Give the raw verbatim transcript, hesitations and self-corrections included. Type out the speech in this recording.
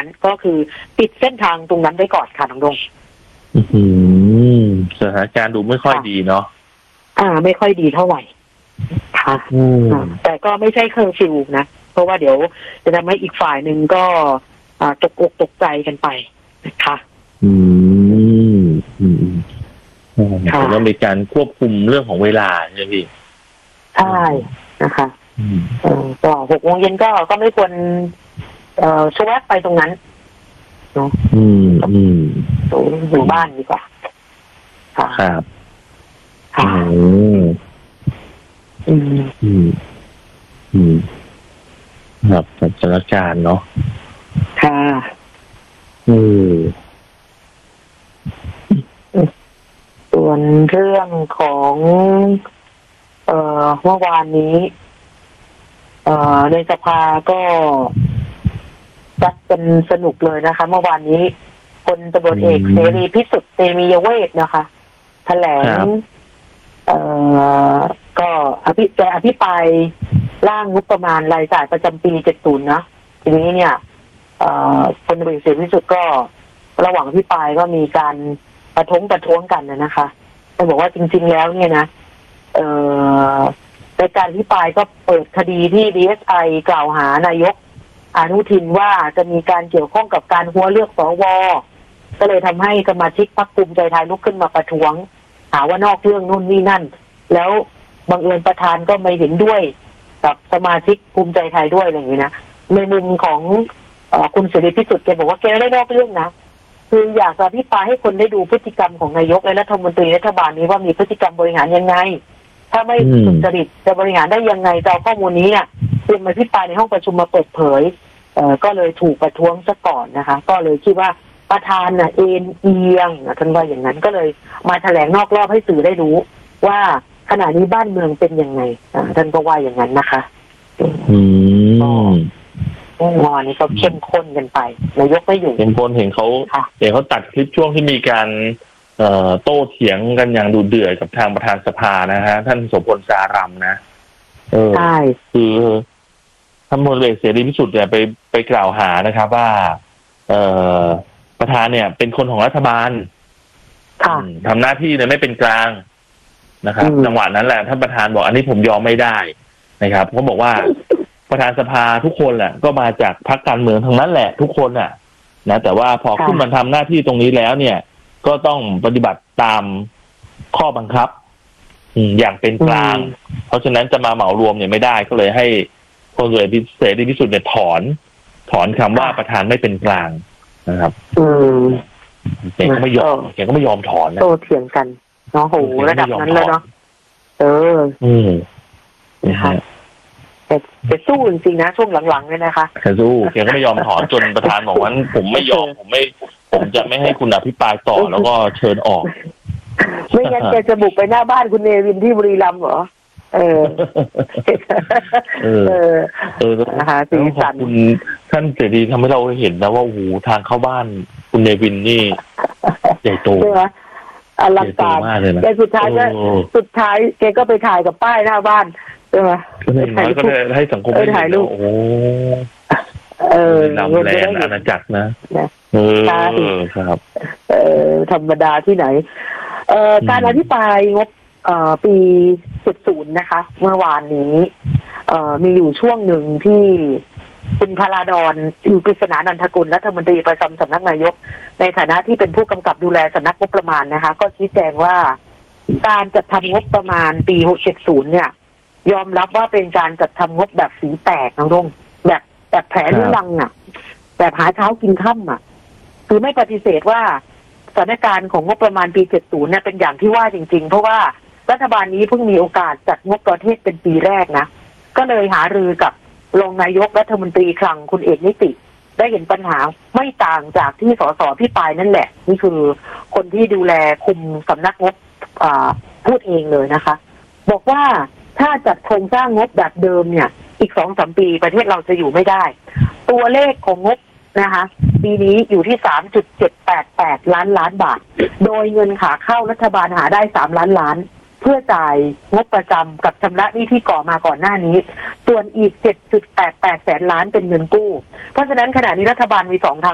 นั้นก็คือปิดเส้นทางตรงนั้นไว้ก่อนค่ะน้องดงสถานการณ์ดูไม่ค่อยดีเนาะอ่าไม่ค่อยดีเท่าไหร่ค่ะแต่ก็ไม่ใช่เคอร์ฟิวนะเพราะว่าเดี๋ยวจะทำให้อีกฝ่ายหนึ่งก็ตกอกตกใจกันไปนะคะอืมอืมค่ะแล้วมีการควบคุมเรื่องของเวลาใช่ไหมพี่ใช่นะคะเออก็หกโมงเย็นก็ก็ไม่ควรเอ่อชวไปตรงนั้นเนาะอืมอืมอยู่บ้านดีกว่าค่ะครับค่ะอืมอืมอืมครับสถานการณ์เนาะค่ะอืมส่วนเรื่องของเอ่อเมื่อวานนี้เอ่อในสภาก็จัดกันสนุกเลยนะคะเมื่อวานนี้พลตำรวจเอกเสรีพิสุทธิ์เตมียเวทนะคะแถลงเอ่อก็อภิแกอภิปรายร่างงบประมาณรายจ่ายประจำปีเจ็ดสิบนะทีนี้เนี่ยเอ่อพลตำรวจเอกเสรีพิสุทธิ์ก็ระหว่างอภิปรายก็มีการประท้วงประท้วงกันนะคะแต่บอกว่าจริงๆแล้วเนี่ยนะเอ่อในการอภิปรายก็เปิดคดีที่ ดี เอส ไอ กล่าวหานายกอนุทินว่าจะมีการเกี่ยวข้องกับการหัวเลือกสวก็เลยทำให้สมาชิกพรรคภูมิใจไทยลุกขึ้นมาประท้วงหาว่านอกเรื่องนู่นนี่นั่นแล้วบังเอิญประธานก็ไม่เห็นด้วยกับสมาชิกภูมิใจไทยด้วยอะไรอย่างนี้นะในมุมของเอ่อคุณเสรีพิสุทธิ์แกบอกว่าแกไม่ได้นอกเรื่องนะคืออยากจะอภิปรายให้คนได้ดูพฤติกรรมของนายกและรัฐมนตรีรัฐบาลนี้ว่ามีพฤติกรรมบริหารยังไงถ้าไม่สุจริตจะบริหารได้ยังไงจะเอาข้อมูลนี้เนี่ยเตรียมมาอภิปรายในห้องประชุมมาเปิดเผยเอ่อก็เลยถูกประท้วงซะก่อนนะคะก็เลยคิดว่าประธานน่ะเอ็นเอียงท่านว่าอย่างนั้นก็เลยมาแถลงนอกรอบให้สื่อได้รู้ว่าขณะนี้บ้านเมืองเป็นยังไงท่านก็ว่าอย่างนั้นนะคะอืมงอนนี้ก็เข้มข้นกันไปนายกไม่อยู่เข้มข้นเห็นเขาเห็นเขาตัดคลิปช่วงที่มีการเอ่อโต้เถียงกันอย่างดุเดือดกับทางประธานสภานะฮะท่านโสพลสารัมนะเออใช่คือท่านพลเอกเสรีพิสุทธิ์เนี่ยไปไปกล่าวหานะครับว่าเอ่อประธานเนี่ยเป็นคนของรัฐบาลทำหน้าที่เนี่ยไม่เป็นกลางนะครับจังหวะนั้นแหละท่านประธานบอกอันนี้ผมยอมไม่ได้นะครับเขาบอกว่าประธานสภาทุกคนแหละก็มาจากพรรคการเมืองทั้งนั้นแหละทุกคนน่ะนะแต่ว่าพอขึ้นมาทำหน้าที่ตรงนี้แล้วเนี่ยก็ต้องปฏิบัติตามข้อบังคับอย่างเป็นกลางเพราะฉะนั้นจะมาเหมารวมเนี่ยไม่ได้ก็เลยให้พลเอกเสรีพิสุทธิ์เนี่ยถอนถอนคำว่าประธานไม่เป็นกลางนะครับแกก็ไม่ยอมแกก็ไม่ยอมถอนนะโตเถียงกันเนาะโหระดับนั้นเลยเนาะเอออืมนะคะแต่แต่สู้จริงๆนะช่วงหลังๆเนี่ยนะคะแต่สู้แกก็ไม่ยอมถอนจนประธานบอกว่าผมไม่ยอมผมไม่ผมจะไม่ให้คุณอภิปรายต่อแล้วก็เชิญออกไม่งั้นแกจะบุกไปหน้าบ้านคุณเนวินที่บุรีรัมย์เหรอเออเออเออนะคะสีสันคุณท่านเสรีทำให้เราเห็นนะว่าโอ้โหทางเข้าบ้านคุณเนวินนี่ใหญ่โตใช่ไหมอลังการแกสุดท้ายก็สุดท้ายแกก็ไปถ่ายกับป้ายหน้าบ้านใช่ไหมก็เลยก็เลยให้สังคมได้ถ่ายรูปโอ้เออลำแรงอาณาจักรนะเออครับเออธรรมดาที่ไหนเอ่อการอภิปรายงบเอ่อปีสิบศูนย์นะคะเมื่อวานนี้เอ่อมีอยู่ช่วงหนึ่งที่คุณพลาดอนอยู่กฤษณานันทกุลรัฐมนตรีประจำสำนักนายกในฐานะที่เป็นผู้กำกับดูแลสำนักงบประมาณนะคะก็ชี้แจงว่าการจัดทำงบประมาณปีหกเจ็ดศูนย์เนี่ยยอมรับว่าเป็นการจัดทำงบแบบสีแตกนะลุงแบบแบบแผลรุนแรงอ่ะแบบหาเช้ากินค่ำอ่ะคือไม่ปฏิเสธว่าสถานการณ์ของงบประมาณปีเจ็ดสิบเนี่ยเป็นอย่างที่ว่าจริงๆเพราะว่ารัฐบาลนี้เพิ่งมีโอกาสจัดงบประเทศเป็นปีแรกนะก็เลยหารือกับรองนายกรัฐมนตรีคลังคุณเอกนิติได้เห็นปัญหาไม่ต่างจากที่สสพี่ปายนั่นแหละนี่คือคนที่ดูแลคุมสำนักงบพูดเองเลยนะคะบอกว่าถ้าจัดโครงสร้างงบแบบเดิมเนี่ยอีกสองสามปีประเทศเราจะอยู่ไม่ได้ตัวเลขของงบนะคะปีนี้อยู่ที่ สามจุดเจ็ดแปดแปด ล้านล้านบาทโดยเงินขาเข้ารัฐบาลหาได้สามล้านล้านเพื่อจ่ายงบประจำกับชำระหนี้ที่ก่อมาก่อนหน้านี้ส่วนอีก เจ็ดจุดแปดแปด แสนล้านเป็นเงินกู้เพราะฉะนั้นขณะนี้รัฐบาลมีสองทาง